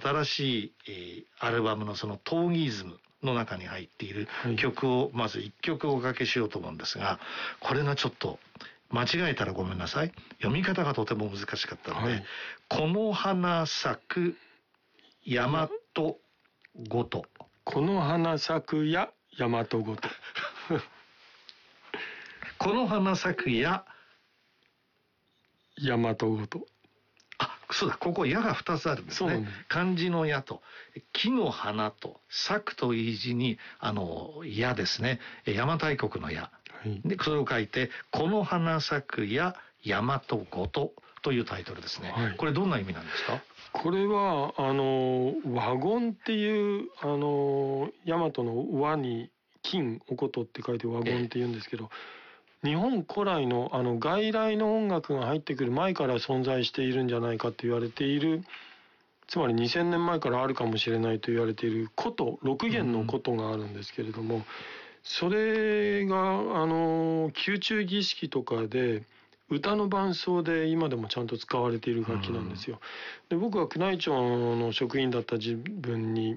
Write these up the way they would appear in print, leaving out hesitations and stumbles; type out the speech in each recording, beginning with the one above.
新しい、アルバムのそのトーギーズムの中に入っている曲を、まず1曲おかけしようと思うんですが、これがちょっと間違えたらごめんなさい。読み方がとても難しかったので、この花咲く大和ごと。 この花咲くや大和ごと。 この花咲くや大和ごと。 そうだ、ここ矢が2つあるんですね。漢字の矢と木の花と咲くという字に矢ですね。邪馬台国の矢、でそれを書いてこの花咲くや大和ごとというタイトルですね。これどんな意味なんですか？ これは和言っていう大和の和に金おことって書いて和言って言うんですけど、日本古来の外来の音楽が入ってくる前から存在しているんじゃないかと言われている、つまり2000年前からあるかもしれないと言われている琴、6弦の琴があるんですけれども、それが宮中儀式とかで歌の伴奏で今でもちゃんと使われている楽器なんですよ。で、僕は宮内庁の職員だった自分に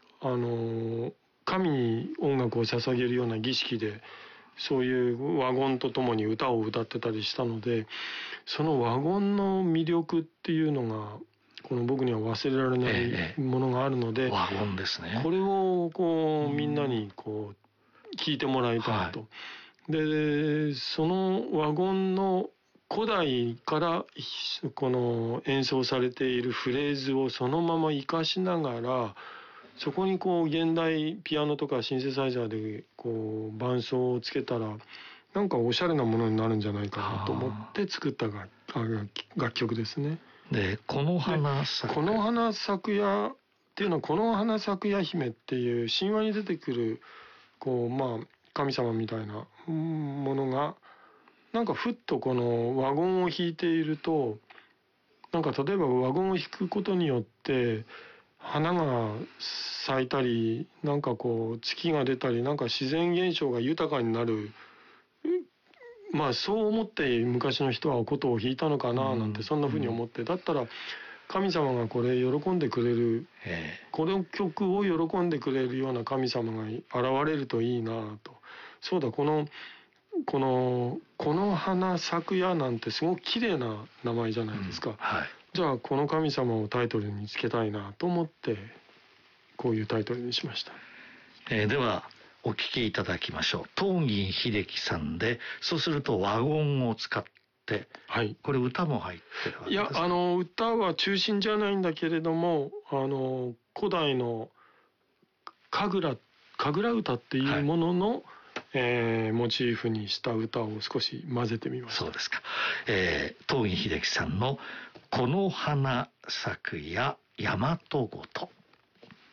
神に音楽を捧げるような儀式でそういう和言とともに歌を歌ってたりしたので、その和言の魅力っていうのがこの僕には忘れられないものがあるので、 和言ですね。 これをこうみんなにこう聞いてもらいたいと。で、その和言の古代からこの演奏されているフレーズをそのまま活かしながら、そこにこう現代ピアノとかシンセサイザーでこう伴奏をつけたらなんかおしゃれなものになるんじゃないかなと思って作った楽曲ですね。 で、この花咲く。 この花咲くやっていうのは、この花咲くや姫っていう神話に出てくるこう神様みたいなものがなんかふっとこの和言を弾いていると、なんか例えば和言を弾くことによって花が咲いたり、なんかこう月が出たり、なんか自然現象が豊かになる、そう思って昔の人は琴を弾いたのかななんて、そんな風に思って、だったら神様がこれ喜んでくれる、この曲を喜んでくれるような神様が現れるといいなと。そうだ、この花咲くやなんてすごく綺麗な名前じゃないですか。じゃあこの神様をタイトルにつけたいなと思ってこういうタイトルにしました。 ではお聴きいただきましょう。東儀秀樹さんで、そうすると和音を使って、これ歌も入ってるわけですか？いや、歌は中心じゃないんだけれども、古代の神楽歌っていうものの、モチーフにした歌を少し混ぜてみました。 そうですか。東儀秀樹さんのこの花咲くや大和ごと。